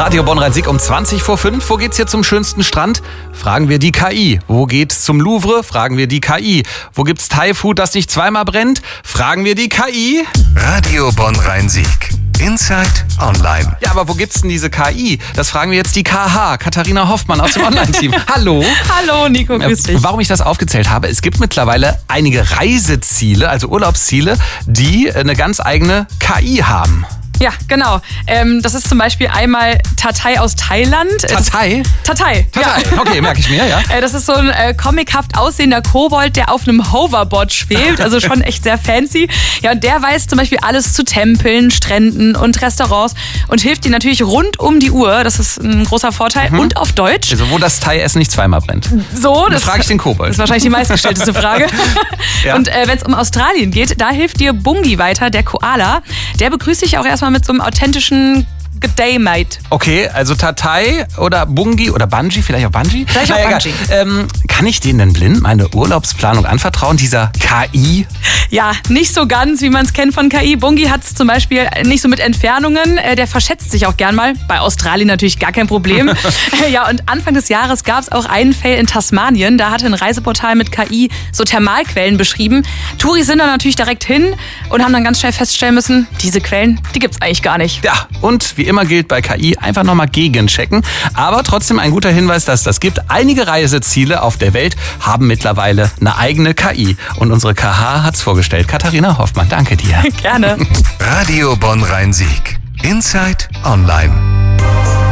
Radio Bonn-Rhein-Sieg um 5:20. Wo geht's hier zum schönsten Strand? Fragen wir die KI. Wo geht's zum Louvre? Fragen wir die KI. Wo gibt's Thai-Food, das nicht zweimal brennt? Fragen wir die KI. Radio Bonn-Rhein-Sieg. Inside Online. Ja, aber wo gibt's denn diese KI? Das fragen wir jetzt die KH, Katharina Hoffmann aus dem Online-Team. Hallo. Hallo Nico, grüß dich. Warum ich das aufgezählt habe, es gibt mittlerweile einige Reiseziele, also Urlaubsziele, die eine ganz eigene KI haben. Ja, genau. Das ist zum Beispiel einmal Tatay aus Thailand. Tatay? Tatay, ja. Okay, merke ich mir, ja. Das ist so ein comichaft aussehender Kobold, der auf einem Hoverboard schwebt, also schon echt sehr fancy. Ja, und der weiß zum Beispiel alles zu Tempeln, Stränden und Restaurants und hilft dir natürlich rund um die Uhr. Das ist ein großer Vorteil. Und auf Deutsch. Also wo das Thai-Essen nicht zweimal brennt. So, das frage ich den Kobold. Das ist wahrscheinlich die meistgestellteste Frage. Ja. Und wenn es um Australien geht, da hilft dir Bungi weiter, der Koala. Der begrüßt dich auch erstmal mit so einem authentischen Good Day, Mate. Okay, also Tatay oder Bungi oder Bungee, vielleicht auch Bungee? Vielleicht auch Bungee. Kann ich denen denn blind meine Urlaubsplanung anvertrauen, dieser KI? Ja, nicht so ganz, wie man es kennt von KI. Bungi hat es zum Beispiel nicht so mit Entfernungen. Der verschätzt sich auch gern mal. Bei Australien natürlich gar kein Problem. Ja, und Anfang des Jahres gab es auch einen Fail in Tasmanien. Da hatte ein Reiseportal mit KI so Thermalquellen beschrieben. Touris sind da natürlich direkt hin und haben dann ganz schnell feststellen müssen, diese Quellen, die gibt's eigentlich gar nicht. Ja, und wie immer gilt bei KI, einfach nochmal gegenchecken. Aber trotzdem ein guter Hinweis, dass das gibt. Einige Reiseziele auf der Welt haben mittlerweile eine eigene KI. Und unsere KH hat's vorgestellt. Katharina Hoffmann, danke dir. Gerne. Radio Bonn-Rhein-Sieg. Inside Online.